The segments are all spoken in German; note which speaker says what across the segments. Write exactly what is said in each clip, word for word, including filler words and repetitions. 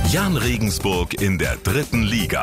Speaker 1: Jan Regensburg in der dritten Liga.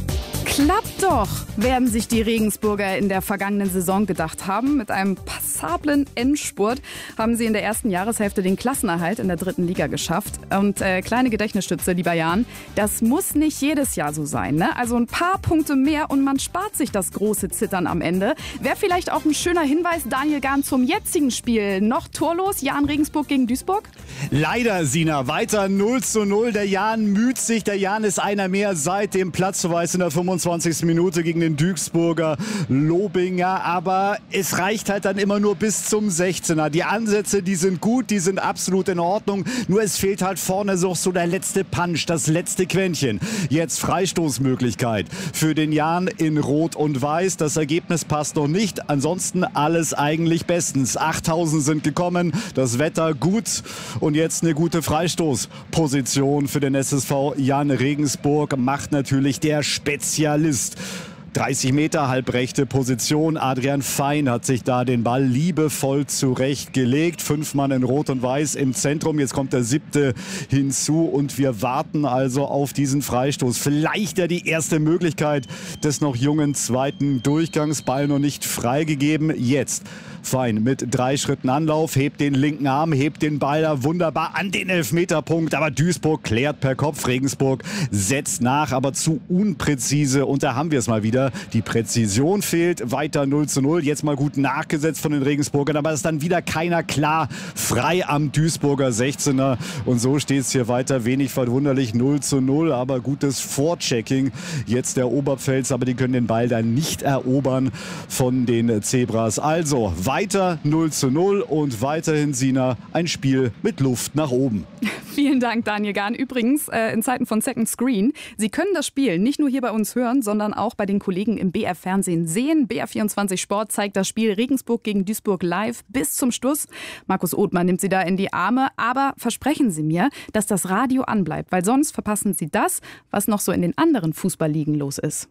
Speaker 2: Klappt doch, werden sich die Regensburger in der vergangenen Saison gedacht haben. Mit einem passablen Endspurt haben sie in der ersten Jahreshälfte den Klassenerhalt in der dritten Liga geschafft. Und äh, kleine Gedächtnisstütze, lieber Jan, das muss nicht jedes Jahr so sein, ne? Also ein paar Punkte mehr und man spart sich das große Zittern am Ende. Wäre vielleicht auch ein schöner Hinweis, Daniel Gahn, zum jetzigen Spiel. Noch torlos, Jan Regensburg gegen Duisburg?
Speaker 3: Leider, Sina, weiter null zu null. Der Jan müht sich. Der Jan ist einer mehr seit dem Platzverweis in der fünfundzwanzigsten Minute gegen den Duisburger Lobinger. Aber es reicht halt dann immer nur bis zum sechzehner. Die Ansätze, die sind gut, die sind absolut in Ordnung. Nur es fehlt halt vorne so, so der letzte Punch, das letzte Quäntchen. Jetzt Freistoßmöglichkeit für den Jan in Rot und Weiß. Das Ergebnis passt noch nicht. Ansonsten alles eigentlich bestens. achttausend sind gekommen, das Wetter gut. Und jetzt eine gute Freistoßposition für den S S V Jan Regensburg macht natürlich der Spezialist. dreißig Meter, halbrechte Position. Adrian Fein hat sich da den Ball liebevoll zurechtgelegt. Fünf Mann in Rot und Weiß im Zentrum. Jetzt kommt der siebte hinzu und wir warten also auf diesen Freistoß. Vielleicht ja die erste Möglichkeit des noch jungen zweiten Durchgangs. Ball noch nicht freigegeben. Jetzt Fein mit drei Schritten Anlauf, hebt den linken Arm, hebt den Ball da wunderbar an den Elfmeterpunkt. Aber Duisburg klärt per Kopf. Regensburg setzt nach, aber zu unpräzise. Und da haben wir es mal wieder. Die Präzision fehlt. Weiter null zu null. Jetzt mal gut nachgesetzt von den Regensburgern. Aber es ist dann wieder keiner klar frei am Duisburger sechzehner. Und so steht es hier weiter. Wenig verwunderlich null zu null. Aber gutes Vorchecking. Jetzt der Oberpfälz. Aber die können den Ball dann nicht erobern von den Zebras. Also weiter null zu null und weiterhin, Sina, ein Spiel mit Luft nach oben.
Speaker 2: Vielen Dank, Daniel Gahn. Übrigens, äh, in Zeiten von Second Screen, Sie können das Spiel nicht nur hier bei uns hören, sondern auch bei den Kollegen im B R Fernsehen sehen. B R vierundzwanzig Sport zeigt das Spiel Regensburg gegen Duisburg live bis zum Schluss. Markus Othmann nimmt Sie da in die Arme, aber versprechen Sie mir, dass das Radio anbleibt, weil sonst verpassen Sie das, was noch so in den anderen Fußballligen los ist.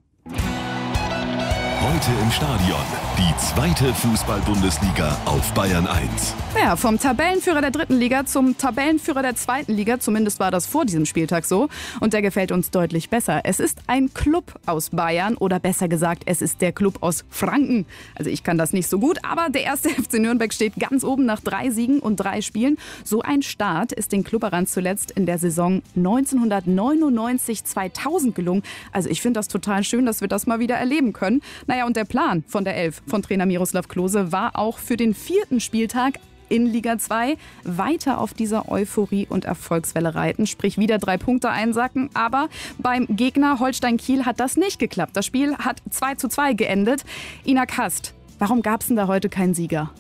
Speaker 1: Heute im Stadion. Die zweite Fußball-Bundesliga auf Bayern eins.
Speaker 2: Ja, vom Tabellenführer der dritten Liga zum Tabellenführer der zweiten Liga. Zumindest war das vor diesem Spieltag so. Und der gefällt uns deutlich besser. Es ist ein Club aus Bayern oder besser gesagt, es ist der Club aus Franken. Also ich kann das nicht so gut, aber der erste F C Nürnberg steht ganz oben nach drei Siegen und drei Spielen. So ein Start ist den Klubberern zuletzt in der Saison neunzehnhundertneunundneunzig zweitausend gelungen. Also ich finde das total schön, dass wir das mal wieder erleben können. Naja, und der Plan von der Elf von Trainer Miroslav Klose war auch für den vierten Spieltag in Liga zwei weiter auf dieser Euphorie und Erfolgswelle reiten, sprich wieder drei Punkte einsacken. Aber beim Gegner Holstein Kiel hat das nicht geklappt. Das Spiel hat zwei zu zwei geendet. Ina Kast, warum gab es denn da heute keinen Sieger?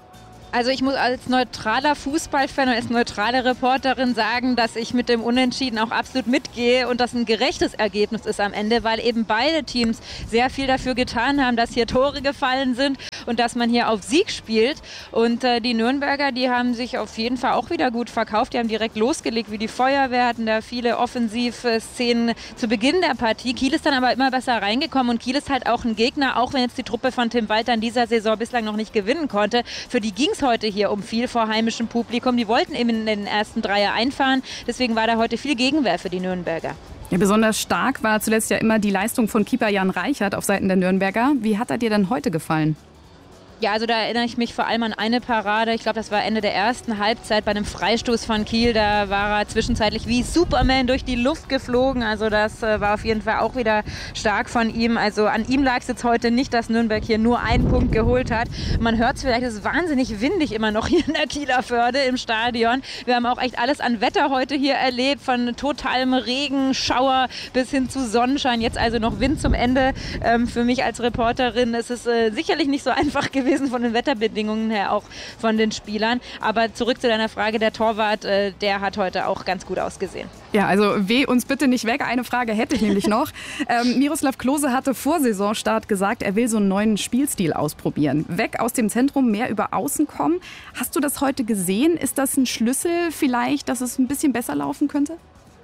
Speaker 4: Also ich muss als neutraler Fußballfan und als neutrale Reporterin sagen, dass ich mit dem Unentschieden auch absolut mitgehe und das ein gerechtes Ergebnis ist am Ende, weil eben beide Teams sehr viel dafür getan haben, dass hier Tore gefallen sind und dass man hier auf Sieg spielt. Und äh, die Nürnberger, die haben sich auf jeden Fall auch wieder gut verkauft. Die haben direkt losgelegt wie die Feuerwehr, hatten da viele Offensivszenen zu Beginn der Partie. Kiel ist dann aber immer besser reingekommen und Kiel ist halt auch ein Gegner, auch wenn jetzt die Truppe von Tim Walter in dieser Saison bislang noch nicht gewinnen konnte. Für die ging es heute hier um viel vor heimischem Publikum. Die wollten eben in den ersten Dreier einfahren. Deswegen war da heute viel Gegenwehr für die Nürnberger.
Speaker 2: Ja, besonders stark war zuletzt ja immer die Leistung von Keeper Jan Reichert auf Seiten der Nürnberger. Wie hat er dir denn heute gefallen?
Speaker 4: Ja, also da erinnere ich mich vor allem an eine Parade. Ich glaube, das war Ende der ersten Halbzeit bei einem Freistoß von Kiel. Da war er zwischenzeitlich wie Superman durch die Luft geflogen. Also das äh, war auf jeden Fall auch wieder stark von ihm. Also an ihm lag es jetzt heute nicht, dass Nürnberg hier nur einen Punkt geholt hat. Man hört es vielleicht, es ist wahnsinnig windig immer noch hier in der Kieler Förde im Stadion. Wir haben auch echt alles an Wetter heute hier erlebt, von totalem Regen, Schauer bis hin zu Sonnenschein. Jetzt also noch Wind zum Ende. Ähm, für mich als Reporterin ist es äh, sicherlich nicht so einfach gewesen, von den Wetterbedingungen her, auch von den Spielern. Aber zurück zu deiner Frage, der Torwart, äh, der hat heute auch ganz gut ausgesehen.
Speaker 2: Ja, also weh uns bitte nicht weg. Eine Frage hätte ich nämlich noch. Ähm, Miroslav Klose hatte vor Saisonstart gesagt, er will so einen neuen Spielstil ausprobieren. Weg aus dem Zentrum, mehr über Außen kommen. Hast du das heute gesehen? Ist das ein Schlüssel vielleicht, dass es ein bisschen besser laufen könnte?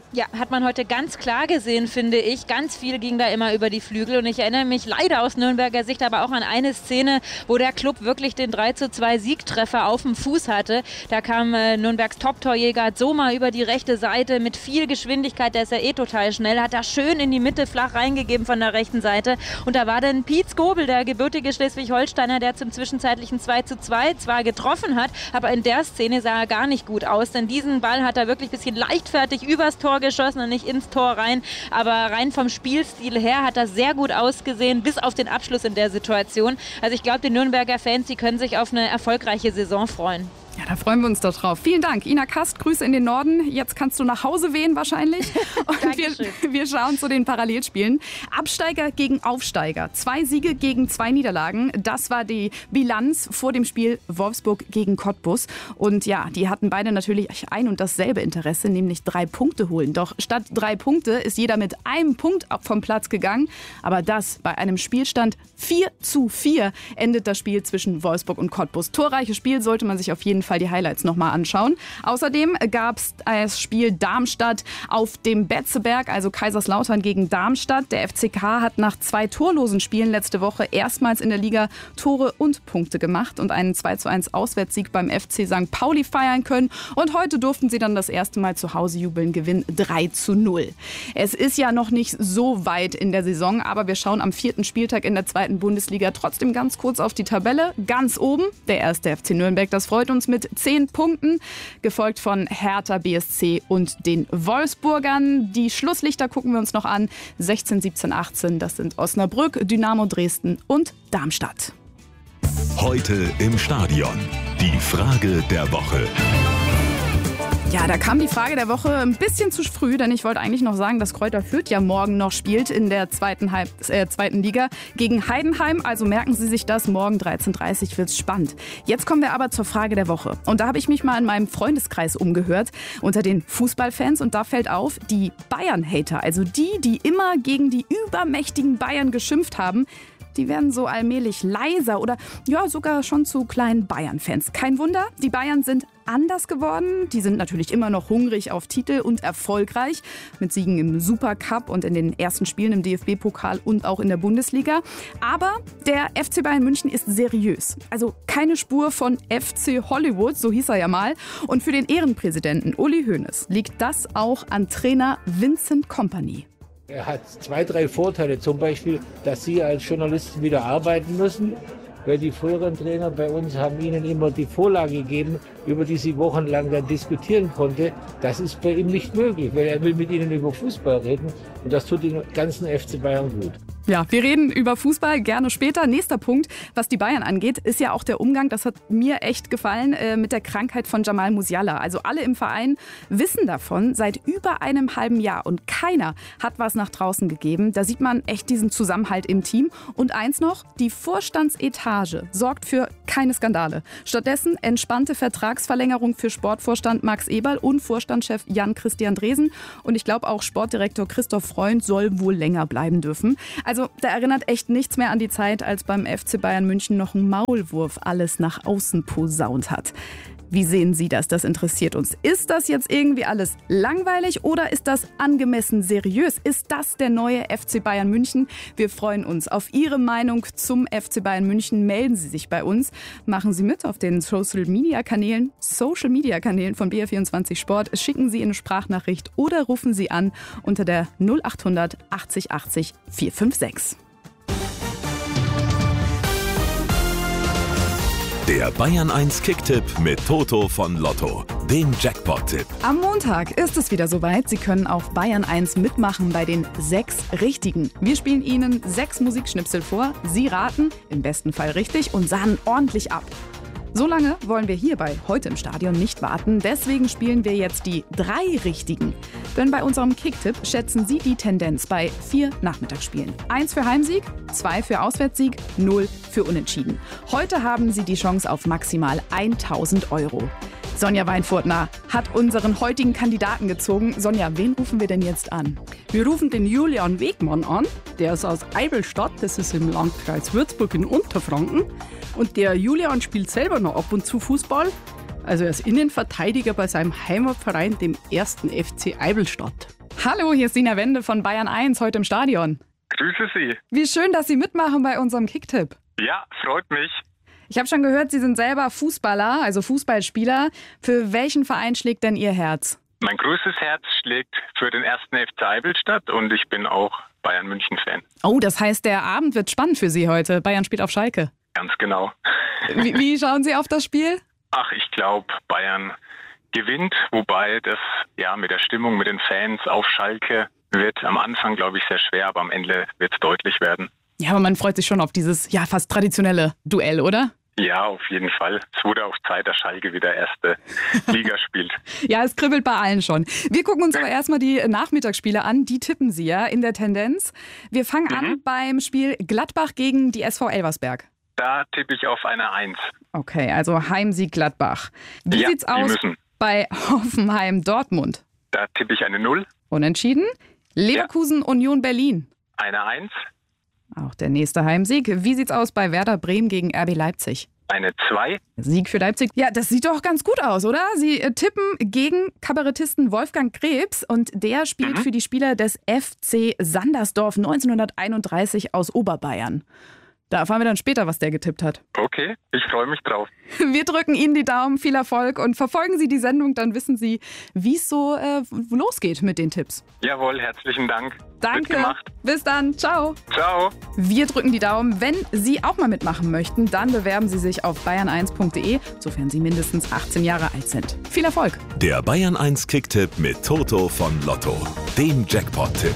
Speaker 4: Ja, hat man heute ganz klar gesehen, finde ich. Ganz viel ging da immer über die Flügel und ich erinnere mich leider aus Nürnberger Sicht aber auch an eine Szene, wo der Club wirklich den drei zu zwei Siegtreffer auf dem Fuß hatte. Da kam äh, Nürnbergs Top-Torjäger Zoma über die rechte Seite mit viel Geschwindigkeit, der ist ja eh total schnell, hat da schön in die Mitte flach reingegeben von der rechten Seite und da war dann Piet Skobel, der gebürtige Schleswig-Holsteiner, der zum zwischenzeitlichen zwei zu zwei zwar getroffen hat, aber in der Szene sah er gar nicht gut aus, denn diesen Ball hat er wirklich ein bisschen leichtfertig übers Tor geschossen und nicht ins Tor rein, aber rein vom Spielstil her hat das sehr gut ausgesehen, bis auf den Abschluss in der Situation. Also ich glaube, die Nürnberger Fans, die können sich auf eine erfolgreiche Saison freuen.
Speaker 2: Ja, da freuen wir uns doch drauf. Vielen Dank. Ina Kast, Grüße in den Norden. Jetzt kannst du nach Hause wehen wahrscheinlich. Und wir, wir schauen zu den Parallelspielen. Absteiger gegen Aufsteiger. Zwei Siege gegen zwei Niederlagen. Das war die Bilanz vor dem Spiel Wolfsburg gegen Cottbus. Und ja, die hatten beide natürlich ein und dasselbe Interesse, nämlich drei Punkte holen. Doch statt drei Punkte ist jeder mit einem Punkt vom Platz gegangen. Aber das bei einem Spielstand vier zu vier endet das Spiel zwischen Wolfsburg und Cottbus. Torreiches Spiel, sollte man sich auf jeden Fall die Highlights nochmal anschauen. Außerdem gab es das Spiel Darmstadt auf dem Betzeberg, also Kaiserslautern gegen Darmstadt. Der F C K hat nach zwei torlosen Spielen letzte Woche erstmals in der Liga Tore und Punkte gemacht und einen zwei zu eins Auswärtssieg beim F C Sankt Pauli feiern können. Und heute durften sie dann das erste Mal zu Hause jubeln, Gewinn drei zu null. Es ist ja noch nicht so weit in der Saison, aber wir schauen am vierten Spieltag in der zweiten Bundesliga trotzdem ganz kurz auf die Tabelle. Ganz oben der erste F C Nürnberg, das freut uns mit zehn Punkten, gefolgt von Hertha B S C und den Wolfsburgern. Die Schlusslichter gucken wir uns noch an. sechzehn, siebzehn, achtzehn, das sind Osnabrück, Dynamo Dresden und Darmstadt.
Speaker 1: Heute im Stadion. Die Frage der Woche.
Speaker 2: Ja, da kam die Frage der Woche ein bisschen zu früh, denn ich wollte eigentlich noch sagen, dass Kräuter Fürth ja morgen noch spielt in der zweiten, Halb äh, zweiten Liga gegen Heidenheim. Also merken Sie sich das, morgen dreizehn Uhr dreißig wird's spannend. Jetzt kommen wir aber zur Frage der Woche. Und da habe ich mich mal in meinem Freundeskreis umgehört unter den Fußballfans und da fällt auf, die Bayern-Hater, also die, die immer gegen die übermächtigen Bayern geschimpft haben, die werden so allmählich leiser oder ja sogar schon zu kleinen Bayern-Fans. Kein Wunder, die Bayern sind anders geworden. Die sind natürlich immer noch hungrig auf Titel und erfolgreich mit Siegen im Supercup und in den ersten Spielen im D F B-Pokal und auch in der Bundesliga. Aber der F C Bayern München ist seriös. Also keine Spur von F C Hollywood, so hieß er ja mal. Und für den Ehrenpräsidenten Uli Hoeneß liegt das auch an Trainer Vincent Kompany.
Speaker 5: Er hat zwei, drei Vorteile, zum Beispiel, dass Sie als Journalisten wieder arbeiten müssen, weil die früheren Trainer bei uns haben Ihnen immer die Vorlage gegeben, über die Sie wochenlang dann diskutieren konnte. Das ist bei ihm nicht möglich, weil er will mit Ihnen über Fußball reden und das tut den ganzen F C Bayern gut.
Speaker 2: Ja, wir reden über Fußball gerne später. Nächster Punkt, was die Bayern angeht, ist ja auch der Umgang, das hat mir echt gefallen, äh, mit der Krankheit von Jamal Musiala. Also alle im Verein wissen davon seit über einem halben Jahr und keiner hat was nach draußen gegeben. Da sieht man echt diesen Zusammenhalt im Team. Und eins noch, die Vorstandsetage sorgt für keine Skandale. Stattdessen entspannte Vertragsverlängerung für Sportvorstand Max Eberl und Vorstandschef Jan-Christian Dresen. Und ich glaube auch Sportdirektor Christoph Freund soll wohl länger bleiben dürfen. Also Also da erinnert echt nichts mehr an die Zeit, als beim F C Bayern München noch ein Maulwurf alles nach außen posaunt hat. Wie sehen Sie das? Das interessiert uns. Ist das jetzt irgendwie alles langweilig oder ist das angemessen seriös? Ist das der neue F C Bayern München? Wir freuen uns auf Ihre Meinung zum F C Bayern München. Melden Sie sich bei uns. Machen Sie mit auf den Social-Media-Kanälen, Social-Media-Kanälen von B R vierundzwanzig Sport. Schicken Sie eine Sprachnachricht oder rufen Sie an unter der null achthundert achtzig achtzig vier fünf sechs.
Speaker 1: Der Bayern eins Kicktipp mit Toto von Lotto, dem Jackpot-Tipp.
Speaker 2: Am Montag ist es wieder soweit. Sie können auf Bayern eins mitmachen bei den sechs Richtigen. Wir spielen Ihnen sechs Musikschnipsel vor. Sie raten, im besten Fall richtig, und sahnen ordentlich ab. So lange wollen wir hier bei Heute im Stadion nicht warten. Deswegen spielen wir jetzt die drei Richtigen. Denn bei unserem Kicktipp schätzen Sie die Tendenz bei vier Nachmittagsspielen. Eins für Heimsieg, zwei für Auswärtssieg, null für Unentschieden. Heute haben Sie die Chance auf maximal tausend Euro. Sonja Weinfurtner hat unseren heutigen Kandidaten gezogen. Sonja, wen rufen wir denn jetzt an?
Speaker 6: Wir rufen den Julian Wegmann an. Der ist aus Eivelstadt, das ist im Landkreis Würzburg in Unterfranken. Und der Julian spielt selber noch ab und zu Fußball. Also er ist Innenverteidiger bei seinem Heimatverein, dem ersten F C Eivelstadt.
Speaker 2: Hallo, hier ist Sina Wende von Bayern eins, heute im Stadion.
Speaker 7: Grüße Sie.
Speaker 2: Wie schön, dass Sie mitmachen bei unserem Kicktipp.
Speaker 7: Ja, freut mich.
Speaker 2: Ich habe schon gehört, Sie sind selber Fußballer, also Fußballspieler. Für welchen Verein schlägt denn Ihr Herz?
Speaker 7: Mein größtes Herz schlägt für den ersten F C Eivelstadt und ich bin auch Bayern-München-Fan.
Speaker 2: Oh, das heißt, der Abend wird spannend für Sie heute. Bayern spielt auf Schalke.
Speaker 7: Ganz genau.
Speaker 2: Wie, wie schauen Sie auf das Spiel?
Speaker 7: Ach, ich glaube, Bayern gewinnt, wobei das ja mit der Stimmung, mit den Fans auf Schalke wird am Anfang, glaube ich, sehr schwer, aber am Ende wird es deutlich werden.
Speaker 2: Ja, aber man freut sich schon auf dieses ja fast traditionelle Duell, oder?
Speaker 7: Ja, auf jeden Fall. Es wurde auch Zeit, dass Schalke wieder erste Liga spielt.
Speaker 2: Ja, es kribbelt bei allen schon. Wir gucken uns aber erstmal die Nachmittagsspiele an. Die tippen Sie ja in der Tendenz. Wir fangen mhm. an beim Spiel Gladbach gegen die S V Elversberg.
Speaker 7: Da tippe ich auf eine Eins.
Speaker 2: Okay, also Heimsieg Gladbach. Wie
Speaker 7: ja,
Speaker 2: sieht's aus bei Hoffenheim Dortmund?
Speaker 7: Da tippe ich eine Null.
Speaker 2: Unentschieden. Leverkusen ja. Union Berlin.
Speaker 7: Eine Eins.
Speaker 2: Auch der nächste Heimsieg. Wie sieht's aus bei Werder Bremen gegen R B Leipzig?
Speaker 7: Eine zwei.
Speaker 2: Sieg für Leipzig. Ja, das sieht doch ganz gut aus, oder? Sie äh, tippen gegen Kabarettisten Wolfgang Krebs und der spielt mhm. für die Spieler des F C Sandersdorf neunzehnhunderteinunddreißig aus Oberbayern. Da erfahren wir dann später, was der getippt hat.
Speaker 7: Okay, ich freue mich drauf.
Speaker 2: Wir drücken Ihnen die Daumen, viel Erfolg und verfolgen Sie die Sendung, dann wissen Sie, wie es so äh, losgeht mit den Tipps.
Speaker 7: Jawohl, herzlichen Dank.
Speaker 2: Danke, bis dann, ciao.
Speaker 7: Ciao.
Speaker 2: Wir drücken die Daumen. Wenn Sie auch mal mitmachen möchten, dann bewerben Sie sich auf bayern eins punkt de, sofern Sie mindestens achtzehn Jahre alt sind. Viel Erfolg.
Speaker 1: Der Bayern eins Kicktipp mit Toto von Lotto, dem Jackpot-Tipp.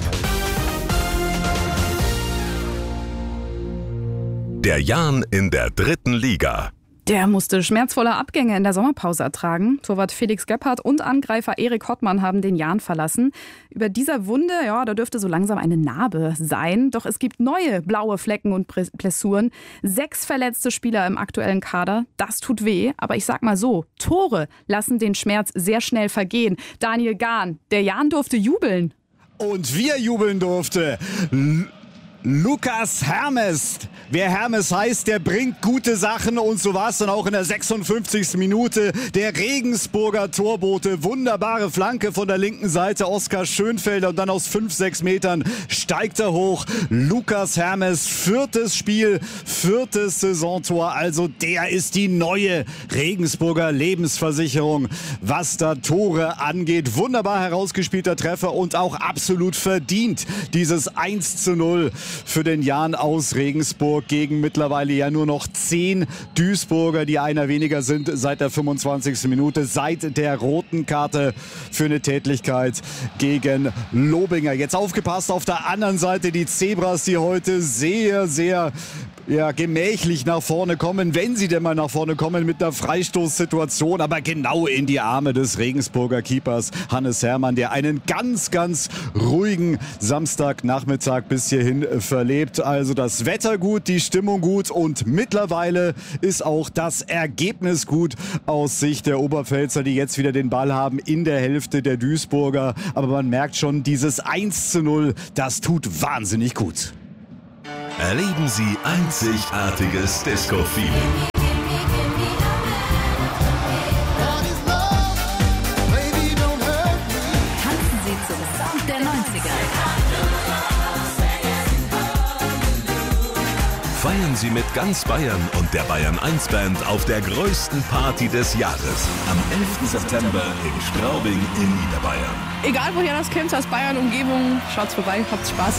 Speaker 1: Der Jan in der dritten Liga.
Speaker 2: Der musste schmerzvolle Abgänge in der Sommerpause ertragen. Torwart Felix Gebhardt und Angreifer Erik Hottmann haben den Jan verlassen. Über dieser Wunde, ja, da dürfte so langsam eine Narbe sein. Doch es gibt neue blaue Flecken und Blessuren. Sechs verletzte Spieler im aktuellen Kader. Das tut weh. Aber ich sag mal so, Tore lassen den Schmerz sehr schnell vergehen. Daniel Gahn, der Jan durfte jubeln.
Speaker 3: Und wir jubeln durfte. L- Lukas Hermes. Wer Hermes heißt, der bringt gute Sachen und so war es dann auch in der sechsundfünfzigsten Minute. Der Regensburger Torbote, wunderbare Flanke von der linken Seite, Oskar Schönfelder und dann aus fünf, sechs Metern steigt er hoch. Lukas Hermes, viertes Spiel, viertes Saisontor, also der ist die neue Regensburger Lebensversicherung, was da Tore angeht. Wunderbar herausgespielter Treffer und auch absolut verdient dieses eins zu null für den Jan aus Regensburg gegen mittlerweile ja nur noch zehn Duisburger, die einer weniger sind seit der fünfundzwanzigsten Minute, seit der roten Karte für eine Tätlichkeit gegen Lobinger. Jetzt aufgepasst, auf der anderen Seite die Zebras, die heute sehr, sehr ja, gemächlich nach vorne kommen, wenn sie denn mal nach vorne kommen mit einer Freistoßsituation, aber genau in die Arme des Regensburger Keepers Hannes Hermann, der einen ganz, ganz ruhigen Samstagnachmittag bis hierhin verlebt. Also das Wetter gut, die Stimmung gut und mittlerweile ist auch das Ergebnis gut aus Sicht der Oberpfälzer, die jetzt wieder den Ball haben in der Hälfte der Duisburger. Aber man merkt schon, dieses eins zu null, das tut wahnsinnig gut.
Speaker 1: Erleben Sie einzigartiges Disco-Feeling.
Speaker 8: Tanzen Sie zum Sound der neunziger.
Speaker 1: Feiern Sie mit ganz Bayern und der Bayern eins Band auf der größten Party des Jahres. Am elften September in Straubing in Niederbayern.
Speaker 6: Egal woher das kennt, aus Bayern, Umgebung, schaut's vorbei, habt Spaß.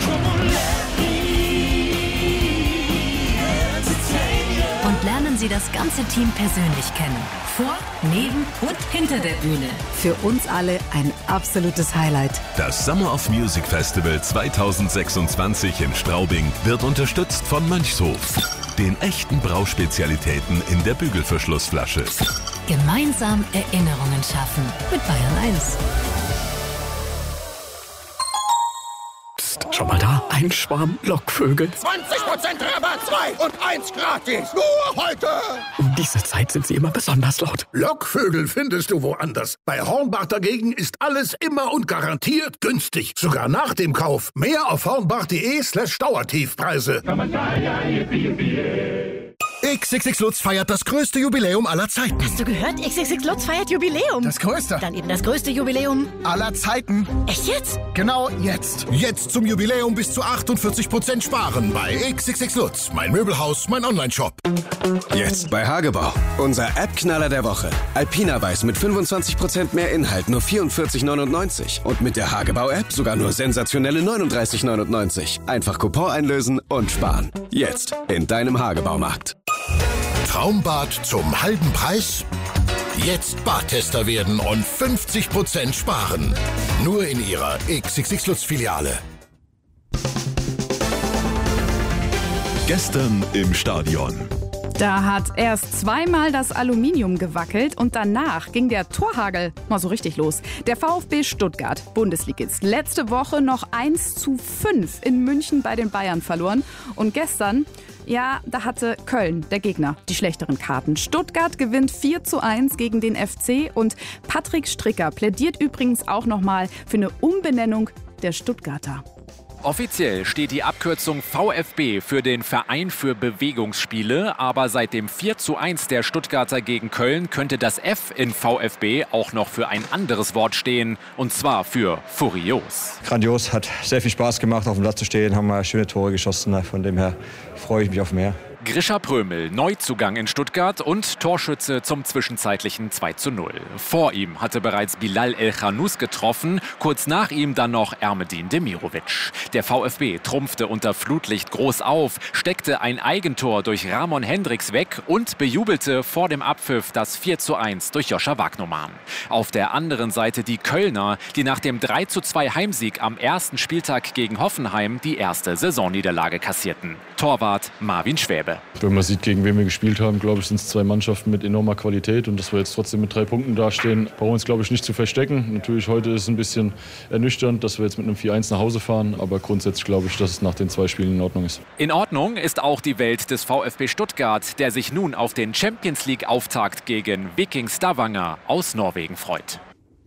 Speaker 8: Und lernen Sie das ganze Team persönlich kennen. Vor, neben und hinter der Bühne.
Speaker 9: Für uns alle ein absolutes Highlight.
Speaker 1: Das Summer of Music Festival zweitausendsechsundzwanzig in Straubing wird unterstützt von Mönchshof, den echten Brauspezialitäten in der Bügelverschlussflasche.
Speaker 8: Gemeinsam Erinnerungen schaffen mit Bayern eins.
Speaker 10: Schon mal da? Ein Schwarm Lockvögel.
Speaker 11: zwanzig Prozent Rabatt, zwei und eins gratis. Nur heute.
Speaker 10: Um diese Zeit sind sie immer besonders laut.
Speaker 11: Lockvögel findest du woanders. Bei Hornbach dagegen ist alles immer und garantiert günstig. Sogar nach dem Kauf. Mehr auf hornbach.de slash Dauertiefpreise. X X X Lutz feiert das größte Jubiläum aller Zeiten.
Speaker 12: Hast du gehört? X X X Lutz feiert Jubiläum.
Speaker 13: Das größte.
Speaker 12: Dann eben das größte Jubiläum
Speaker 13: aller Zeiten.
Speaker 12: Echt jetzt?
Speaker 13: Genau jetzt.
Speaker 11: Jetzt zum Jubiläum bis zu achtundvierzig Prozent sparen bei X X X Lutz. Mein Möbelhaus, mein Onlineshop.
Speaker 14: Jetzt bei Hagebau. Unser App-Knaller der Woche. Alpina Weiß mit fünfundzwanzig Prozent mehr Inhalt, nur vierundvierzig neunundneunzig. Und mit der Hagebau-App sogar nur sensationelle neununddreißig neunundneunzig. Einfach Coupon einlösen und sparen. Jetzt in deinem Hagebaumarkt.
Speaker 11: Traumbad zum halben Preis? Jetzt Badtester werden und fünfzig Prozent sparen. Nur in Ihrer X X X Lutz Filiale.
Speaker 1: Gestern im Stadion.
Speaker 2: Da hat erst zweimal das Aluminium gewackelt und danach ging der Torhagel mal so richtig los. Der VfB Stuttgart, Bundesligist, letzte Woche noch eins zu fünf in München bei den Bayern verloren. Und gestern, ja, da hatte Köln, der Gegner, die schlechteren Karten. Stuttgart gewinnt vier zu eins gegen den F C und Patrick Stricker plädiert übrigens auch nochmal für eine Umbenennung der Stuttgarter.
Speaker 15: Offiziell steht die Abkürzung V F B für den Verein für Bewegungsspiele, aber seit dem vier zu eins der Stuttgarter gegen Köln könnte das F in V F B auch noch für ein anderes Wort stehen, und zwar für furios.
Speaker 16: Grandios, hat sehr viel Spaß gemacht, auf dem Platz zu stehen, haben mal schöne Tore geschossen, von dem her freue ich mich auf mehr.
Speaker 15: Grisha Prömel, Neuzugang in Stuttgart und Torschütze zum zwischenzeitlichen zwei zu null. Vor ihm hatte bereits Bilal El-Khanous getroffen, kurz nach ihm dann noch Ermedin Demirovic. Der VfB trumpfte unter Flutlicht groß auf, steckte ein Eigentor durch Ramon Hendricks weg und bejubelte vor dem Abpfiff das vier zu eins durch Joscha Wagnoman. Auf der anderen Seite die Kölner, die nach dem drei zu zwei Heimsieg am ersten Spieltag gegen Hoffenheim die erste Saisonniederlage kassierten. Torwart Marvin Schwäbe.
Speaker 17: Wenn man sieht, gegen wen wir gespielt haben, glaube ich, sind es zwei Mannschaften mit enormer Qualität. Und dass wir jetzt trotzdem mit drei Punkten dastehen, brauchen wir uns, glaube ich, nicht zu verstecken. Natürlich, heute ist es ein bisschen ernüchternd, dass wir jetzt mit einem vier eins nach Hause fahren. Aber grundsätzlich glaube ich, dass es nach den zwei Spielen in Ordnung ist.
Speaker 15: In Ordnung ist auch die Welt des VfB Stuttgart, der sich nun auf den Champions-League-Auftakt gegen Viking Stavanger aus Norwegen freut.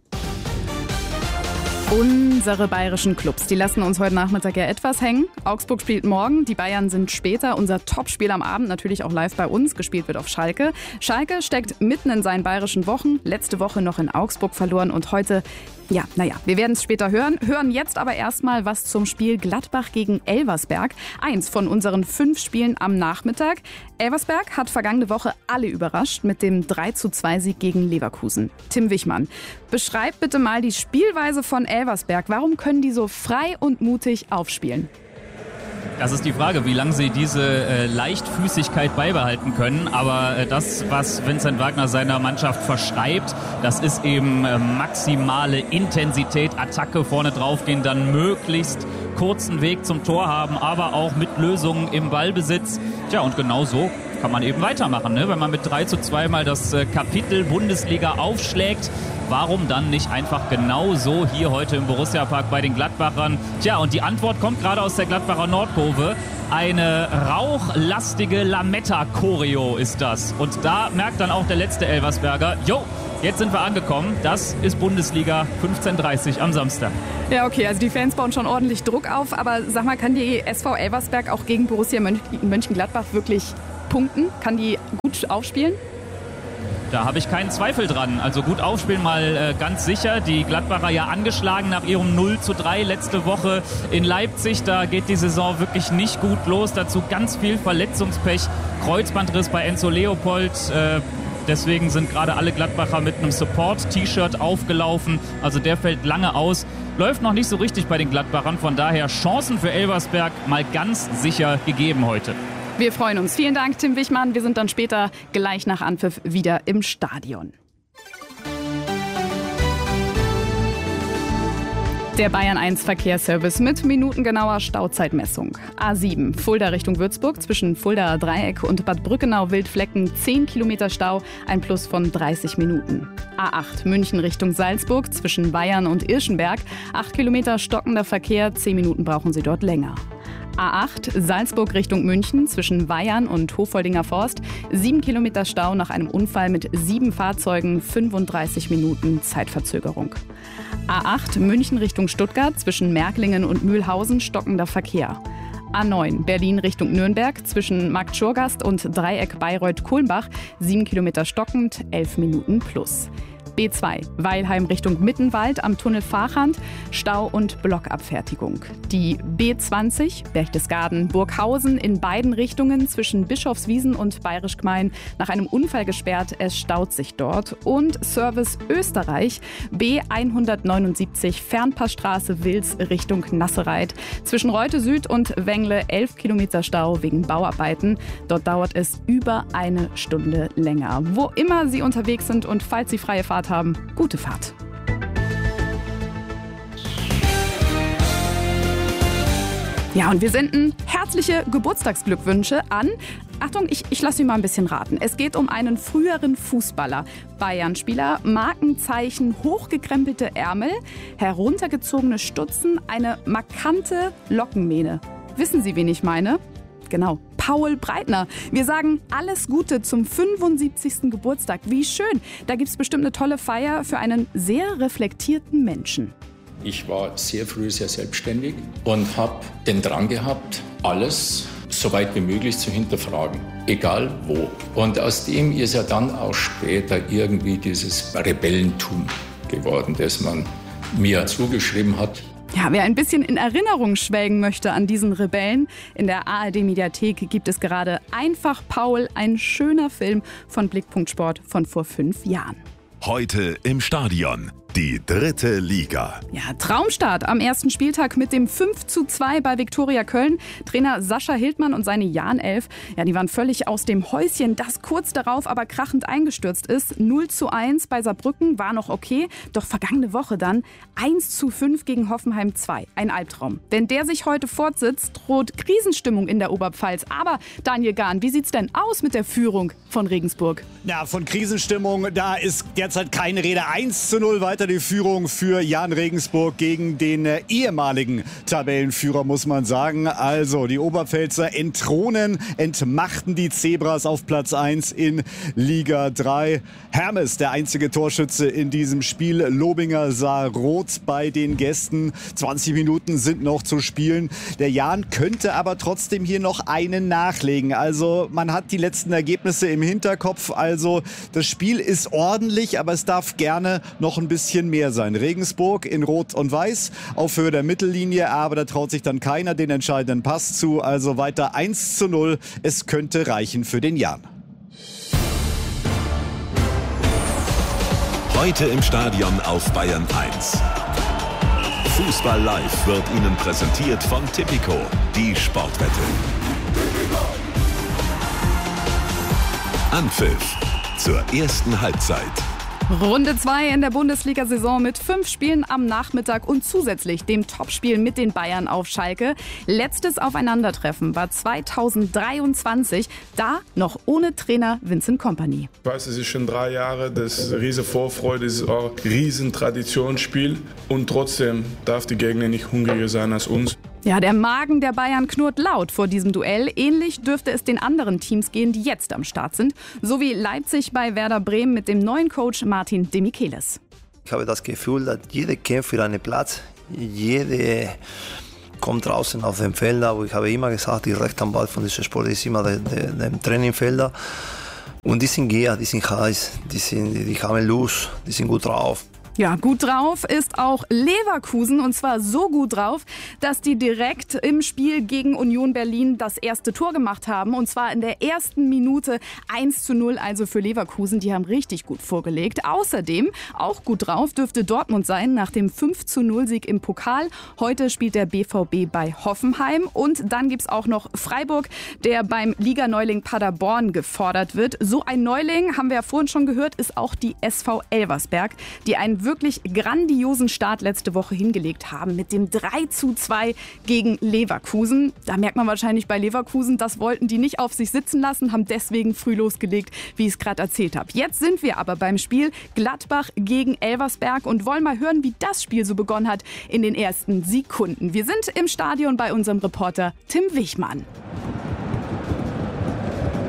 Speaker 2: Unsere bayerischen Clubs, die lassen uns heute Nachmittag ja etwas hängen. Augsburg spielt morgen, die Bayern sind später. Unser Topspiel am Abend natürlich auch live bei uns. Gespielt wird auf Schalke. Schalke steckt mitten in seinen bayerischen Wochen. Letzte Woche noch in Augsburg verloren und heute, ja, naja, wir werden es später hören. Hören jetzt aber erstmal was zum Spiel Gladbach gegen Elversberg. Eins von unseren fünf Spielen am Nachmittag. Elversberg hat vergangene Woche alle überrascht mit dem drei zu zwei Sieg gegen Leverkusen. Tim Wichmann, beschreib bitte mal die Spielweise von Elversberg. Warum können die so frei und mutig aufspielen?
Speaker 18: Das ist die Frage, wie lange sie diese äh, Leichtfüßigkeit beibehalten können. Aber äh, das, was Vincent Wagner seiner Mannschaft verschreibt, das ist eben äh, maximale Intensität, Attacke, vorne draufgehen, dann möglichst kurzen Weg zum Tor haben, aber auch mit Lösungen im Ballbesitz. Tja, und genau so kann man eben weitermachen, ne? Wenn man mit drei zu zwei mal das äh, Kapitel Bundesliga aufschlägt. Warum dann nicht einfach genau so hier heute im Borussia-Park bei den Gladbachern? Tja, und die Antwort kommt gerade aus der Gladbacher Nordkurve. Eine rauchlastige Lametta-Choreo ist das. Und da merkt dann auch der letzte Elversberger, jo, jetzt sind wir angekommen. Das ist Bundesliga fünfzehn Uhr dreißig am Samstag.
Speaker 2: Ja, okay, also die Fans bauen schon ordentlich Druck auf. Aber sag mal, kann die S V Elversberg auch gegen Borussia Mönch- Mönchengladbach wirklich punkten? Kann die gut aufspielen?
Speaker 18: Da habe ich keinen Zweifel dran. Also gut aufspielen mal äh, ganz sicher. Die Gladbacher ja angeschlagen nach ihrem null zu drei letzte Woche in Leipzig. Da geht die Saison wirklich nicht gut los. Dazu ganz viel Verletzungspech. Kreuzbandriss bei Enzo Leopold. Äh, deswegen sind gerade alle Gladbacher mit einem Support-T-Shirt aufgelaufen. Also der fällt lange aus. Läuft noch nicht so richtig bei den Gladbachern. Von daher Chancen für Elversberg mal ganz sicher gegeben heute.
Speaker 2: Wir freuen uns. Vielen Dank, Tim Wichmann. Wir sind dann später gleich nach Anpfiff wieder im Stadion. Der Bayern eins Verkehrsservice mit minutengenauer Stauzeitmessung. A sieben, Fulda Richtung Würzburg, zwischen Fuldaer Dreieck und Bad Brückenau-Wildflecken zehn Kilometer Stau, ein Plus von dreißig Minuten. A acht, München Richtung Salzburg, zwischen Bayern und Irschenberg, acht Kilometer stockender Verkehr, zehn Minuten brauchen Sie dort länger. A acht, Salzburg Richtung München, zwischen Weyern und Hofoldinger Forst, sieben Kilometer Stau nach einem Unfall mit sieben Fahrzeugen, fünfunddreißig Minuten Zeitverzögerung. A acht, München Richtung Stuttgart, zwischen Märklingen und Mühlhausen, stockender Verkehr. A neun Berlin Richtung Nürnberg zwischen Marktschurgast und Dreieck Bayreuth-Kulmbach. sieben Kilometer stockend, elf Minuten plus. B zwei Weilheim Richtung Mittenwald am Tunnel Fahrrand, Stau und Blockabfertigung. Die B zwanzig Berchtesgaden Burghausen in beiden Richtungen zwischen Bischofswiesen und Bayerisch Gmein nach einem Unfall gesperrt. Es staut sich dort. Und Service Österreich B hundertneunundsiebzig Fernpassstraße Wils Richtung Nassereit. Zwischen Reute Süd und Wengle elf Kilometer Stau wegen Bauarbeiten. Dort dauert es über eine Stunde länger. Wo immer Sie unterwegs sind und falls Sie freie Fahrt haben, gute Fahrt. Ja, und wir senden herzliche Geburtstagsglückwünsche an. Achtung, ich, ich lasse Sie mal ein bisschen raten. Es geht um einen früheren Fußballer. Bayern-Spieler, Markenzeichen, hochgekrempelte Ärmel, heruntergezogene Stutzen, eine markante Lockenmähne. Wissen Sie, wen ich meine? Genau, Paul Breitner. Wir sagen alles Gute zum fünfundsiebzigsten Geburtstag. Wie schön. Da gibt es bestimmt eine tolle Feier für einen sehr reflektierten Menschen.
Speaker 19: Ich war sehr früh sehr selbstständig und habe den Drang gehabt, alles so weit wie möglich zu hinterfragen, egal wo. Und aus dem ist ja dann auch später irgendwie dieses Rebellentum geworden, das man mir zugeschrieben hat.
Speaker 2: Ja, wer ein bisschen in Erinnerung schwelgen möchte an diesen Rebellen, in der A R D-Mediathek gibt es gerade Einfach Paul, ein schöner Film von Blickpunkt Sport von vor fünf Jahren.
Speaker 1: Heute im Stadion. Die dritte Liga.
Speaker 2: Ja, Traumstart am ersten Spieltag mit dem fünf zu zwei bei Viktoria Köln. Trainer Sascha Hildmann und seine Jahn-Elf, ja, die waren völlig aus dem Häuschen, das kurz darauf aber krachend eingestürzt ist. null zu eins bei Saarbrücken war noch okay, doch vergangene Woche dann eins zu fünf gegen Hoffenheim zwei. Ein Albtraum. Wenn der sich heute fortsetzt, droht Krisenstimmung in der Oberpfalz. Aber Daniel Gahn, wie sieht's denn aus mit der Führung von Regensburg?
Speaker 3: Ja, von Krisenstimmung, da ist derzeit keine Rede. eins zu null weiter die Führung für Jan Regensburg gegen den äh, ehemaligen Tabellenführer, muss man sagen. Also die Oberpfälzer entthronen, entmachten die Zebras auf Platz eins in Liga drei. Hermes, der einzige Torschütze in diesem Spiel. Lobinger sah rot bei den Gästen. zwanzig Minuten sind noch zu spielen. Der Jan könnte aber trotzdem hier noch einen nachlegen. Also man hat die letzten Ergebnisse im Hinterkopf. Also das Spiel ist ordentlich, aber es darf gerne noch ein bisschen mehr sein. Regensburg in Rot und Weiß auf Höhe der Mittellinie, aber da traut sich dann keiner den entscheidenden Pass zu. Also weiter eins zu null. Es könnte reichen für den Jan.
Speaker 1: Heute im Stadion auf Bayern eins. Fußball live wird Ihnen präsentiert von Tipico, die Sportwette. Anpfiff zur ersten Halbzeit.
Speaker 2: Runde zwei in der Bundesliga-Saison mit fünf Spielen am Nachmittag und zusätzlich dem Topspiel mit den Bayern auf Schalke. Letztes Aufeinandertreffen war zweitausenddreiundzwanzig, da noch ohne Trainer Vincent Kompany.
Speaker 20: Ich weiß, es ist schon drei Jahre, das ist eine riesen Vorfreude, das ist auch ein riesen Traditionsspiel und trotzdem darf die Gegner nicht hungriger sein als uns.
Speaker 2: Ja, der Magen der Bayern knurrt laut vor diesem Duell. Ähnlich dürfte es den anderen Teams gehen, die jetzt am Start sind. So wie Leipzig bei Werder Bremen mit dem neuen Coach Martin de Michelis.
Speaker 21: Ich habe das Gefühl, dass jeder kämpft für einen Platz. Jede kommt draußen auf dem Feld. Aber ich habe immer gesagt, die Rechtsanwalt von diesem Sport ist immer der, der, der Trainingfelder. Und die sind gier, die sind heiß, die, sind, die haben Lust, die sind gut drauf.
Speaker 2: Ja, gut drauf ist auch Leverkusen und zwar so gut drauf, dass die direkt im Spiel gegen Union Berlin das erste Tor gemacht haben und zwar in der ersten Minute eins zu null, also für Leverkusen. Die haben richtig gut vorgelegt. Außerdem auch gut drauf dürfte Dortmund sein nach dem fünf zu null Sieg im Pokal. Heute spielt der B V B bei Hoffenheim und dann gibt's auch noch Freiburg, der beim Liganeuling Paderborn gefordert wird. So ein Neuling, haben wir ja vorhin schon gehört, ist auch die S V Elversberg, die einen wirklich grandiosen Start letzte Woche hingelegt haben mit dem drei zu zwei gegen Leverkusen. Da merkt man wahrscheinlich bei Leverkusen, das wollten die nicht auf sich sitzen lassen, haben deswegen früh losgelegt, wie ich es gerade erzählt habe. Jetzt sind wir aber beim Spiel Gladbach gegen Elversberg und wollen mal hören, wie das Spiel so begonnen hat in den ersten Sekunden. Wir sind im Stadion bei unserem Reporter Tim Wichmann.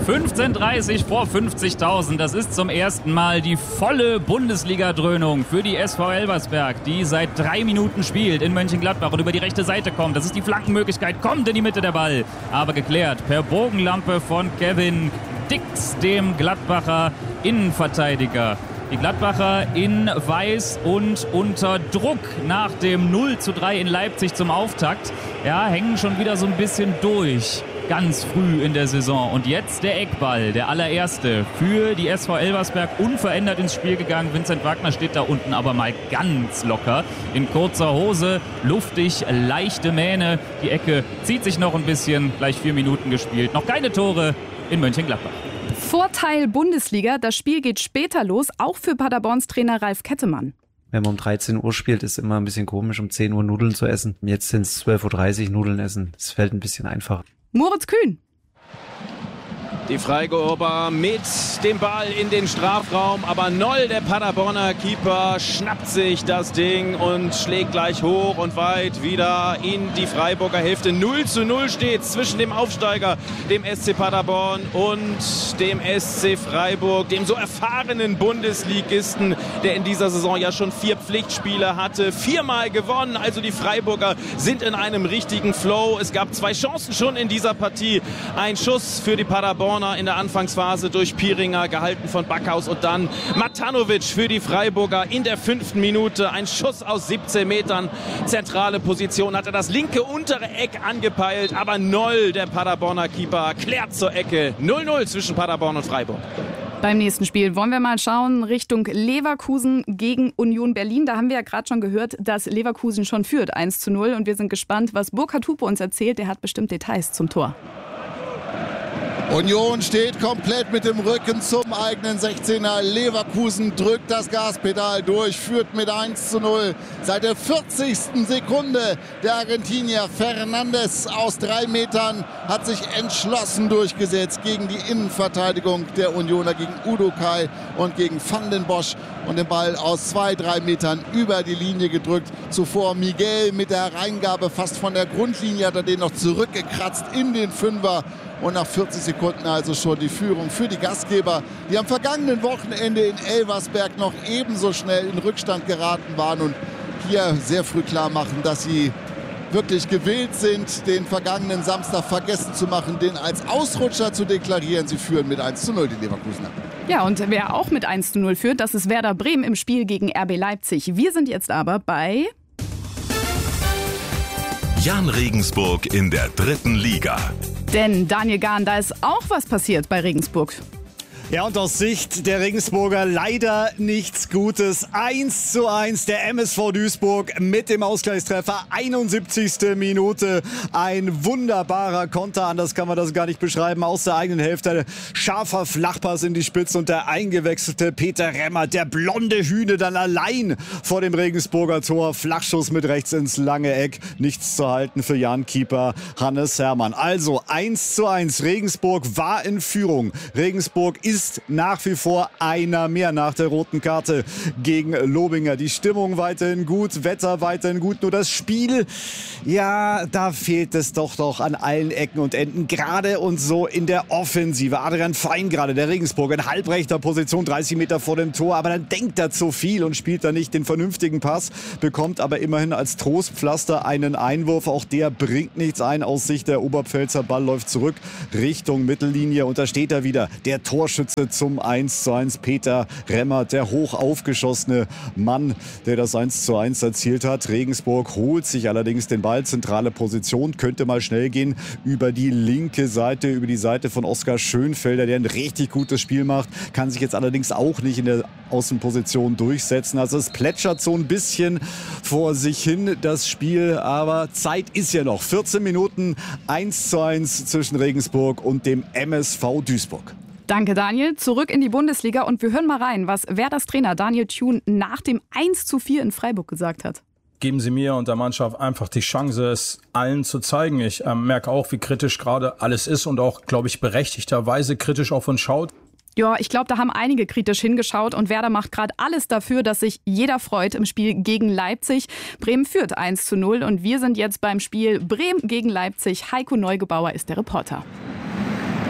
Speaker 18: fünfzehn Uhr dreißig vor fünfzigtausend. Das ist zum ersten Mal die volle Bundesliga-Dröhnung für die S V Elversberg, die seit drei Minuten spielt in Mönchengladbach und über die rechte Seite kommt. Das ist die Flankenmöglichkeit, kommt in die Mitte der Ball. Aber geklärt per Bogenlampe von Kevin Dix, dem Gladbacher Innenverteidiger. Die Gladbacher in Weiß und unter Druck nach dem null zu drei in Leipzig zum Auftakt. Ja, hängen schon wieder so ein bisschen durch. Ganz früh in der Saison. Und jetzt der Eckball, der allererste für die S V Elversberg, unverändert ins Spiel gegangen. Vincent Wagner steht da unten aber mal ganz locker. In kurzer Hose, luftig, leichte Mähne. Die Ecke zieht sich noch ein bisschen, gleich vier Minuten gespielt. Noch keine Tore in Mönchengladbach.
Speaker 2: Vorteil Bundesliga, das Spiel geht später los, auch für Paderborns Trainer Ralf Kettemann.
Speaker 4: Wenn man um dreizehn Uhr spielt, ist immer ein bisschen komisch, um zehn Uhr Nudeln zu essen. Jetzt sind es zwölf Uhr dreißig Nudeln essen. Es fällt ein bisschen einfacher.
Speaker 2: Moritz Kühn.
Speaker 22: Die Freigeber mit dem Ball in den Strafraum, aber Noll, der Paderborner Keeper, schnappt sich das Ding und schlägt gleich hoch und weit wieder in die Freiburger Hälfte. null zu null steht zwischen dem Aufsteiger, dem S C Paderborn, und dem S C Freiburg, dem so erfahrenen Bundesligisten, der in dieser Saison ja schon vier Pflichtspiele hatte, viermal gewonnen. Also die Freiburger sind in einem richtigen Flow. Es gab zwei Chancen schon in dieser Partie. Ein Schuss für die Paderborn in der Anfangsphase durch Pieringer, gehalten von Backhaus, und dann Matanovic für die Freiburger in der fünften Minute. Ein Schuss aus siebzehn Metern. Zentrale Position, hat er das linke untere Eck angepeilt, aber Noll, der Paderborner Keeper, klärt zur Ecke. null null zwischen Paderborn und Freiburg.
Speaker 2: Beim nächsten Spiel wollen wir mal schauen Richtung Leverkusen gegen Union Berlin. Da haben wir ja gerade schon gehört, dass Leverkusen schon führt, eins zu null. Und wir sind gespannt, was Burkhard Hupe uns erzählt. Der hat bestimmt Details zum Tor.
Speaker 23: Union steht komplett mit dem Rücken zum eigenen sechzehner. Leverkusen drückt das Gaspedal durch, führt mit eins zu null. Seit der vierzigsten Sekunde der Argentinier Fernandes aus drei Metern hat sich entschlossen durchgesetzt gegen die Innenverteidigung der Unioner, gegen Udokai und gegen Van den Bosch, und den Ball aus zwei, drei Metern über die Linie gedrückt. Zuvor Miguel mit der Reingabe fast von der Grundlinie, hat er den noch zurückgekratzt in den Fünfer. Und nach vierzig Sekunden also schon die Führung für die Gastgeber, die am vergangenen Wochenende in Elversberg noch ebenso schnell in Rückstand geraten waren und hier sehr früh klar machen, dass sie wirklich gewillt sind, den vergangenen Samstag vergessen zu machen, den als Ausrutscher zu deklarieren. Sie führen mit eins zu null, die Leverkusener.
Speaker 2: Ja, und wer auch mit eins zu null führt, das ist Werder Bremen im Spiel gegen R B Leipzig. Wir sind jetzt aber bei
Speaker 1: Jahn Regensburg in der dritten Liga.
Speaker 2: Denn Daniel Gahn, da ist auch was passiert bei Regensburg.
Speaker 3: Ja, und aus Sicht der Regensburger leider nichts Gutes. eins zu eins der M S V Duisburg mit dem Ausgleichstreffer. einundsiebzigste Minute. Ein wunderbarer Konter, anders kann man das gar nicht beschreiben. Aus der eigenen Hälfte scharfer Flachpass in die Spitze und der eingewechselte Peter Remmer, der blonde Hühne, dann allein vor dem Regensburger Tor. Flachschuss mit rechts ins lange Eck. Nichts zu halten für Jan-Keeper Hannes Hermann. Also eins zu eins. Regensburg war in Führung. Regensburg ist ist nach wie vor einer mehr nach der roten Karte gegen Lobinger. Die Stimmung weiterhin gut, Wetter weiterhin gut, nur das Spiel, ja, da fehlt es doch doch an allen Ecken und Enden, gerade und so in der Offensive. Adrian Fein gerade, der Regensburger, in halbrechter Position, dreißig Meter vor dem Tor, aber dann denkt er zu viel und spielt da nicht den vernünftigen Pass, bekommt aber immerhin als Trostpflaster einen Einwurf, auch der bringt nichts ein aus Sicht der Oberpfälzer. Ball läuft zurück Richtung Mittellinie und da steht er wieder, der Torschütze zum eins zu eins, Peter Remmer, der hoch aufgeschossene Mann, der das eins zu eins erzielt hat. Regensburg holt sich allerdings den Ball, zentrale Position, könnte mal schnell gehen über die linke Seite, über die Seite von Oskar Schönfelder, der ein richtig gutes Spiel macht, kann sich jetzt allerdings auch nicht in der Außenposition durchsetzen. Also es plätschert so ein bisschen vor sich hin, das Spiel, aber Zeit ist ja noch. vierzehn Minuten, eins zu eins zwischen Regensburg und dem M S V Duisburg.
Speaker 2: Danke, Daniel. Zurück in die Bundesliga und wir hören mal rein, was Werders Trainer Daniel Thune nach dem eins zu vier in Freiburg gesagt hat.
Speaker 24: Geben Sie mir und der Mannschaft einfach die Chance, es allen zu zeigen. Ich äh, merke auch, wie kritisch gerade alles ist und auch, glaube ich, berechtigterweise kritisch auf uns schaut.
Speaker 2: Ja, ich glaube, da haben einige kritisch hingeschaut und Werder macht gerade alles dafür, dass sich jeder freut im Spiel gegen Leipzig. Bremen führt eins zu null und wir sind jetzt beim Spiel Bremen gegen Leipzig. Heiko Neugebauer ist der Reporter.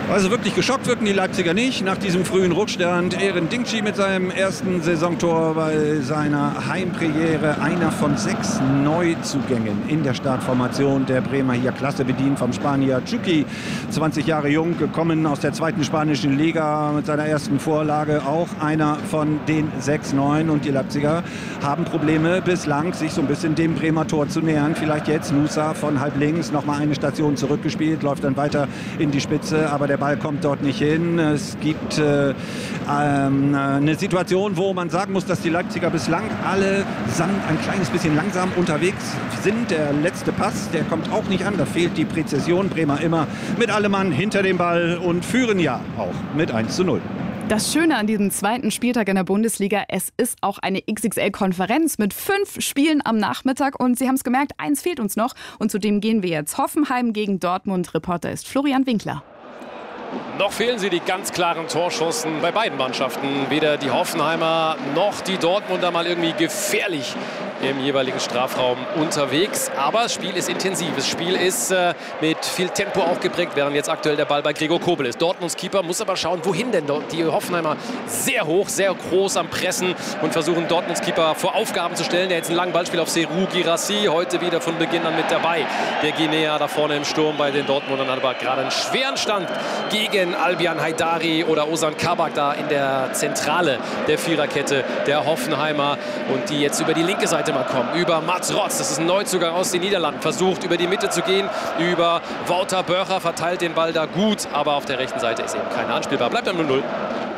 Speaker 5: Also wirklich geschockt wirken die Leipziger nicht nach diesem frühen Rückstand. Eren Dingchi mit seinem ersten Saisontor bei seiner Heimpremiere. Einer von sechs Neuzugängen in der Startformation der Bremer. Hier klasse bedient vom Spanier Chucky. zwanzig Jahre jung, gekommen aus der zweiten spanischen Liga mit seiner ersten Vorlage. Auch einer von den sechs Neuen. Und die Leipziger haben Probleme bislang, sich so ein bisschen dem Bremer Tor zu nähern. Vielleicht jetzt Nusa von halb links nochmal eine Station zurückgespielt, läuft dann weiter in die Spitze. Aber der Der Ball kommt dort nicht hin. Es gibt äh, ähm, eine Situation, wo man sagen muss, dass die Leipziger bislang alle ein kleines bisschen langsam unterwegs sind. Der letzte Pass, der kommt auch nicht an. Da fehlt die Präzision. Bremer immer mit allem Mann hinter dem Ball und führen ja auch mit eins zu null.
Speaker 2: Das Schöne an diesem zweiten Spieltag in der Bundesliga, es ist auch eine X X L-Konferenz mit fünf Spielen am Nachmittag. Und Sie haben es gemerkt, eins fehlt uns noch. Und zu dem gehen wir jetzt. Hoffenheim gegen Dortmund. Reporter ist Florian Winkler.
Speaker 6: Noch fehlen sie die ganz klaren Torschancen bei beiden Mannschaften. Weder die Hoffenheimer noch die Dortmunder mal irgendwie gefährlich im jeweiligen Strafraum unterwegs. Aber das Spiel ist intensiv. Das Spiel ist äh, mit viel Tempo auch geprägt, während jetzt aktuell der Ball bei Gregor Kobel ist. Dortmunds Keeper muss aber schauen, wohin denn dort. Die Hoffenheimer sehr hoch, sehr groß am Pressen und versuchen Dortmunds Keeper vor Aufgaben zu stellen. Der jetzt einen langen Ballspiel auf Serhou Guirassy, heute wieder von Beginn an mit dabei. Der Guinea da vorne im Sturm bei den Dortmundern hat aber gerade einen schweren Stand gegen Albian Haidari oder Ozan Kabak da in der Zentrale der Viererkette der Hoffenheimer. Und die jetzt über die linke Seite mal kommen. Über Mats Rotz, das ist ein Neuzugang aus den Niederlanden. Versucht über die Mitte zu gehen. Über Wouter Börcher, verteilt den Ball da gut. Aber auf der rechten Seite ist eben keiner anspielbar. Bleibt am null null.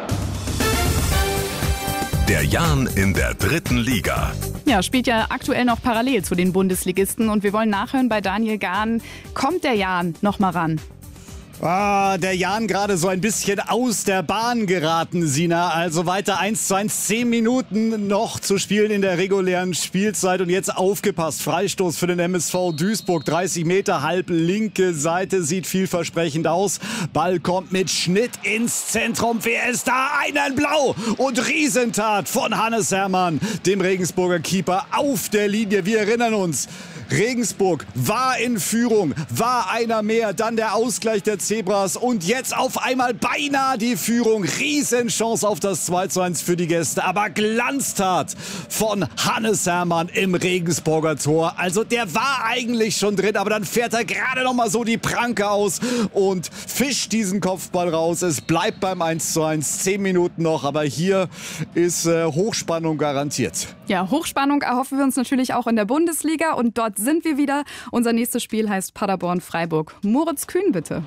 Speaker 1: Der Jan in der dritten Liga.
Speaker 2: Ja, spielt ja aktuell noch parallel zu den Bundesligisten. Und wir wollen nachhören bei Daniel Gahn. Kommt der Jan noch mal ran?
Speaker 3: Ah, der Jan gerade so ein bisschen aus der Bahn geraten, Sina. Also weiter eins zu eins, zehn Minuten noch zu spielen in der regulären Spielzeit. Und jetzt aufgepasst, Freistoß für den M S V Duisburg. dreißig Meter, halb linke Seite, sieht vielversprechend aus. Ball kommt mit Schnitt ins Zentrum. Wer ist da? Einen Blau und Riesentat von Hannes Hermann, dem Regensburger Keeper, auf der Linie. Wir erinnern uns, Regensburg war in Führung, war einer mehr, dann der Ausgleich der Zebras und jetzt auf einmal beinahe die Führung. Riesenchance auf das zwei zu eins für die Gäste, aber Glanztat von Hannes Hermann im Regensburger Tor. Also der war eigentlich schon drin, aber dann fährt er gerade noch mal so die Pranke aus und fischt diesen Kopfball raus. Es bleibt beim eins zu eins, zehn Minuten noch, aber hier ist äh, Hochspannung garantiert.
Speaker 2: Ja, Hochspannung erhoffen wir uns natürlich auch in der Bundesliga und dort sind wir wieder. Unser nächstes Spiel heißt Paderborn-Freiburg. Moritz Kühn, bitte.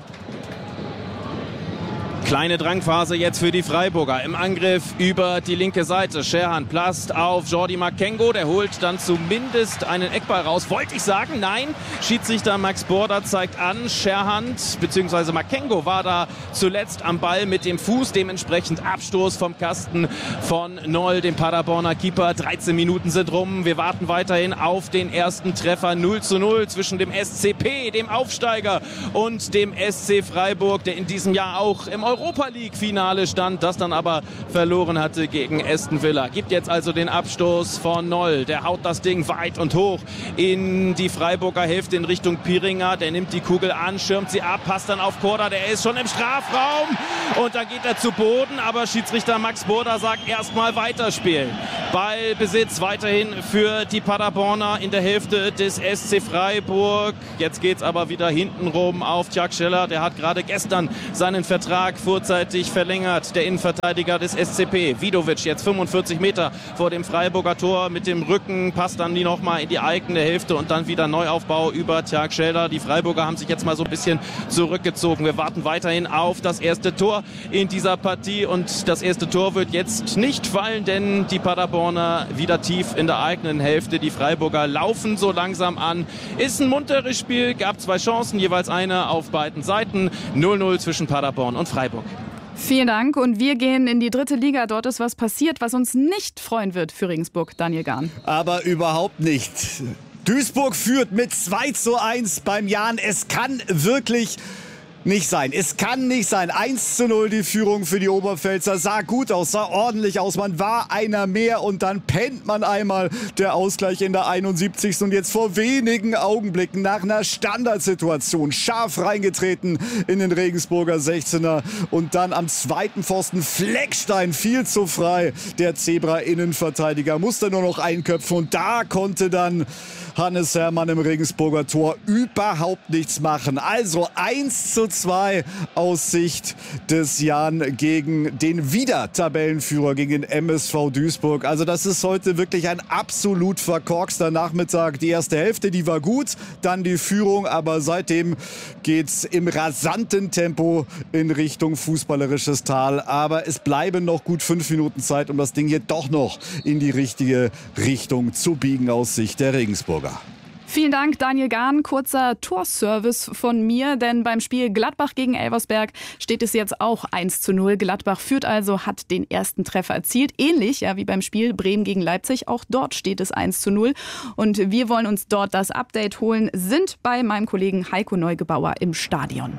Speaker 22: Kleine Drangphase jetzt für die Freiburger. Im Angriff über die linke Seite. Scherhan Plast auf Jordi Makengo. Der holt dann zumindest einen Eckball raus. Wollte ich sagen, nein. Schiedsrichter Max Border zeigt an. Scherhan bzw. Makengo war da zuletzt am Ball mit dem Fuß. Dementsprechend Abstoß vom Kasten von Noll, dem Paderborner Keeper. dreizehn Minuten sind rum. Wir warten weiterhin auf den ersten Treffer. null zu null zwischen dem S C P, dem Aufsteiger, und dem S C Freiburg, der in diesem Jahr auch im Europa League Finale stand, das dann aber verloren hatte gegen Aston Villa. Gibt jetzt also den Abstoß von Noll. Der haut das Ding weit und hoch in die Freiburger Hälfte in Richtung Piringer. Der nimmt die Kugel an, schirmt sie ab, passt dann auf Korda. Der ist schon im Strafraum und dann geht er zu Boden. Aber Schiedsrichter Max Border sagt erstmal weiterspielen. Ballbesitz weiterhin für die Paderborner in der Hälfte des S C Freiburg. Jetzt geht's aber wieder hintenrum auf Tjag Scheller. Der hat gerade gestern seinen Vertrag vorzeitig verlängert. Der Innenverteidiger des S C P, Vidovic, jetzt fünfundvierzig Meter vor dem Freiburger Tor mit dem Rücken, passt dann die nochmal in die eigene Hälfte und dann wieder Neuaufbau über Tjag Scheller. Die Freiburger haben sich jetzt mal so ein bisschen zurückgezogen. Wir warten weiterhin auf das erste Tor in dieser Partie und das erste Tor wird jetzt nicht fallen, denn die Paderborner wieder tief in der eigenen Hälfte. Die Freiburger laufen so langsam an. Ist ein munteres Spiel, gab zwei Chancen, jeweils eine auf beiden Seiten. null null zwischen Paderborn und Freiburg.
Speaker 2: Vielen Dank und wir gehen in die dritte Liga. Dort ist was passiert, was uns nicht freuen wird für Regensburg. Daniel Gahn.
Speaker 3: Aber überhaupt nicht. Duisburg führt mit zwei zu eins beim Jan. Es kann wirklich nicht sein. Es kann nicht sein. eins zu null die Führung für die Oberpfälzer. Sah gut aus, sah ordentlich aus. Man war einer mehr und dann pennt man einmal. Der Ausgleich in der einundsiebzigsten Und jetzt vor wenigen Augenblicken nach einer Standardsituation scharf reingetreten in den Regensburger sechzehner. Und dann am zweiten Pfosten Fleckstein viel zu frei. Der Zebra-Innenverteidiger musste nur noch einköpfen. Und da konnte dann Hannes Hermann im Regensburger Tor überhaupt nichts machen. Also eins zu zwei aus Sicht des Jan gegen den Wieder-Tabellenführer, gegen den M S V Duisburg. Also das ist heute wirklich ein absolut verkorkster Nachmittag. Die erste Hälfte, die war gut, dann die Führung, aber seitdem geht's im rasanten Tempo in Richtung fußballerisches Tal. Aber es bleiben noch gut fünf Minuten Zeit, um das Ding hier doch noch in die richtige Richtung zu biegen aus Sicht der Regensburger.
Speaker 2: Vielen Dank, Daniel Gahn. Kurzer Torservice von mir, denn beim Spiel Gladbach gegen Elversberg steht es jetzt auch eins zu null. Gladbach führt also, hat den ersten Treffer erzielt. Ähnlich ja, wie beim Spiel Bremen gegen Leipzig. Auch dort steht es eins zu null. Und wir wollen uns dort das Update holen, sind bei meinem Kollegen Heiko Neugebauer im Stadion.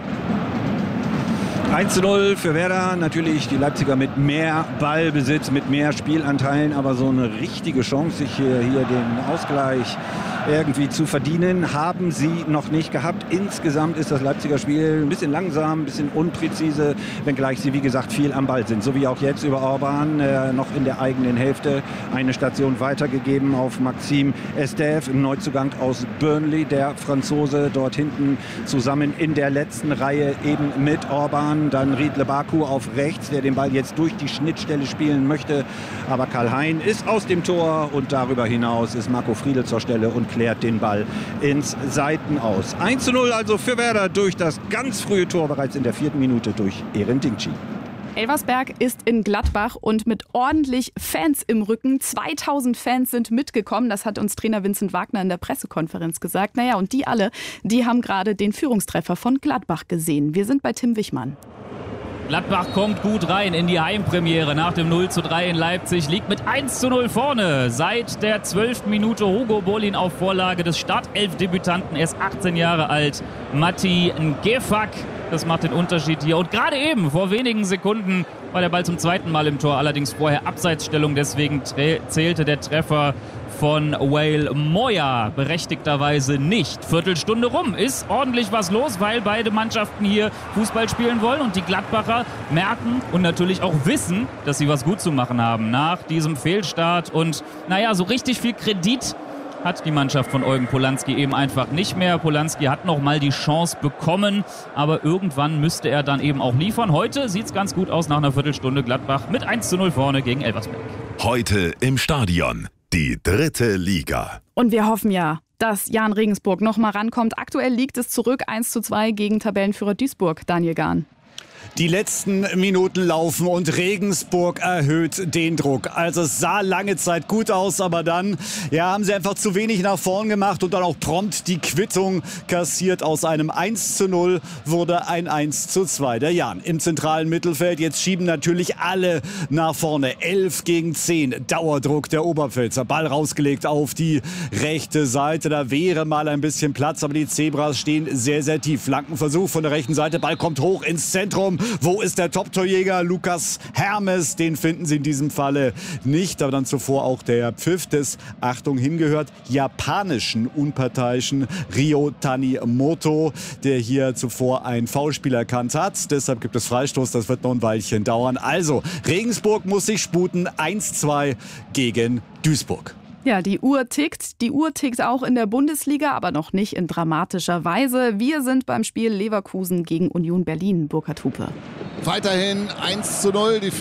Speaker 5: eins zu null für Werder. Natürlich die Leipziger mit mehr Ballbesitz, mit mehr Spielanteilen. Aber so eine richtige Chance, sich hier, hier den Ausgleich irgendwie zu verdienen, haben sie noch nicht gehabt. Insgesamt ist das Leipziger Spiel ein bisschen langsam, ein bisschen unpräzise, wenngleich sie, wie gesagt, viel am Ball sind. So wie auch jetzt über Orban, äh, noch in der eigenen Hälfte. Eine Station weitergegeben auf Maxime Estève, im Neuzugang aus Burnley, der Franzose, dort hinten zusammen in der letzten Reihe eben mit Orban. Dann Riedle Baku auf rechts, der den Ball jetzt durch die Schnittstelle spielen möchte. Aber Karl-Hein ist aus dem Tor und darüber hinaus ist Marco Friedl zur Stelle und klärt den Ball ins Seitenaus. eins zu null also für Werder durch das ganz frühe Tor, bereits in der vierten Minute durch Eren Dingchi.
Speaker 2: Elversberg ist in Gladbach und mit ordentlich Fans im Rücken. zweitausend Fans sind mitgekommen, das hat uns Trainer Vincent Wagner in der Pressekonferenz gesagt. Naja, und die alle, die haben gerade den Führungstreffer von Gladbach gesehen. Wir sind bei Tim Wichmann.
Speaker 18: Gladbach kommt gut rein in die Heimpremiere nach dem null zu drei in Leipzig, liegt mit eins zu null vorne. Seit der zwölften Minute Hugo Bolin auf Vorlage des Startelf-Debütanten, er ist achtzehn Jahre alt, Matti Ngefak. Das macht den Unterschied hier. Und gerade eben, vor wenigen Sekunden, war der Ball zum zweiten Mal im Tor, allerdings vorher Abseitsstellung, deswegen zählte der Treffer von Wale Moya berechtigterweise nicht. Viertelstunde rum, ist ordentlich was los, weil beide Mannschaften hier Fußball spielen wollen und die Gladbacher merken und natürlich auch wissen, dass sie was gut zu machen haben nach diesem Fehlstart. Und naja, so richtig viel Kredit hat die Mannschaft von Eugen Polanski eben einfach nicht mehr. Polanski hat noch mal die Chance bekommen, aber irgendwann müsste er dann eben auch liefern. Heute sieht es ganz gut aus nach einer Viertelstunde. Gladbach mit eins zu null vorne gegen Elversberg.
Speaker 1: Heute im Stadion. Die dritte Liga.
Speaker 2: Und wir hoffen ja, dass Jan Regensburg noch mal rankommt. Aktuell liegt es zurück eins zu zwei gegen Tabellenführer Duisburg, Daniel Gahn.
Speaker 3: Die letzten Minuten laufen und Regensburg erhöht den Druck. Also es sah lange Zeit gut aus, aber dann ja, haben sie einfach zu wenig nach vorn gemacht und dann auch prompt die Quittung kassiert. Aus einem eins zu null wurde ein eins zu zwei. Der Jan im zentralen Mittelfeld. Jetzt schieben natürlich alle nach vorne. elf gegen zehn. Dauerdruck der Oberpfälzer. Ball rausgelegt auf die rechte Seite. Da wäre mal ein bisschen Platz, aber die Zebras stehen sehr, sehr tief. Flankenversuch von der rechten Seite. Ball kommt hoch ins Zentrum. Wo ist der Top-Torjäger Lukas Hermes? Den finden sie in diesem Falle nicht. Aber dann zuvor auch der Pfiff des, Achtung, hingehört, japanischen unparteiischen Ryo Tanimoto, der hier zuvor ein Foulspiel erkannt hat. Deshalb gibt es Freistoß. Das wird noch ein Weilchen dauern. Also, Regensburg muss sich sputen. eins zu zwei gegen Duisburg.
Speaker 2: Ja, die Uhr tickt. Die Uhr tickt auch in der Bundesliga, aber noch nicht in dramatischer Weise. Wir sind beim Spiel Leverkusen gegen Union Berlin. Burkhard Hupe.
Speaker 23: Weiterhin eins zu null. Die